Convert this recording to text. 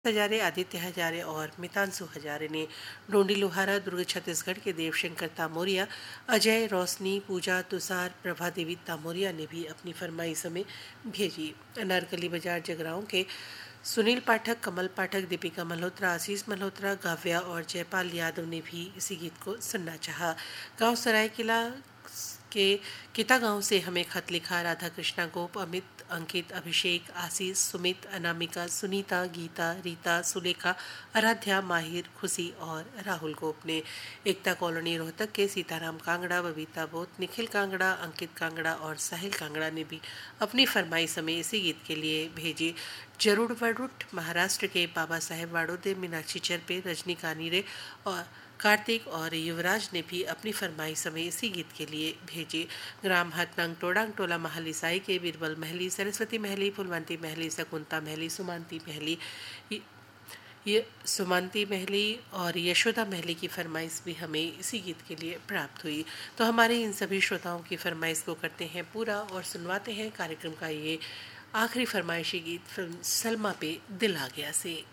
हजारे, आदित्य हजारे और मितांशु हजारे ने डोंडी लोहारा, दुर्ग छत्तीसगढ़ के देवशंकर तामोरिया, अजय रोशनी, पूजा तुषार, प्रभा देवी तामोरिया ने भी अपनी फरमाइश हमें भेजी। अनारकली बाजार जगराओं के सुनील पाठक, कमल पाठक, दीपिका मल्होत्रा, आशीष मल्होत्रा, काव्या और जयपाल यादव ने भी इसी गीत को सुनना चाहा। गांव सरायकिला के किता गांव से हमें खत लिखा राधा कृष्णा गोप, अमित, अंकित, अभिषेक, आशीष, सुमित, अनामिका, सुनीता, गीता, रीता, सुलेखा, आराध्या, माहिर, खुशी और राहुल गोप ने। एकता कॉलोनी रोहतक के सीताराम कांगड़ा, बबीता बोत, निखिल कांगड़ा, अंकित कांगड़ा और साहिल कांगड़ा ने भी अपनी फरमाइश हमें इसी गीत के लिए भेजी। जरूर वरुट महाराष्ट्र के बाबा साहेब वाड़ोदे, मीनाक्षी चरपे, रजनी कानीरे और कार्तिक और युवराज ने भी अपनी फरमाइश हमें इसी गीत के लिए भेजी। ग्राम हतनंग टोडांग टोला महली साई के बीरबल महली, सरस्वती महली, फुलवंती महली, शकुंता महली, सुमांती महली और यशोदा महली की फरमाइश भी हमें इसी गीत के लिए प्राप्त हुई। तो हमारे इन सभी श्रोताओं की फरमाइश को करते हैं पूरा और सुनवाते हैं कार्यक्रम का ये आखिरी फरमाइशी गीत फिल्म सलमा पे दिल आ गया से।